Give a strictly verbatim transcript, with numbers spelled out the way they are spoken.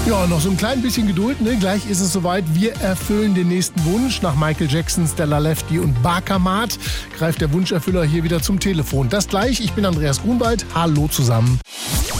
Ja, noch so ein klein bisschen Geduld, ne? Gleich ist es soweit. Wir erfüllen den nächsten Wunsch. Nach Michael Jackson, Stella Lefty und Barkamat greift der Wunscherfüller hier wieder zum Telefon. Das gleich. Ich bin Andreas Grunwald. Hallo zusammen.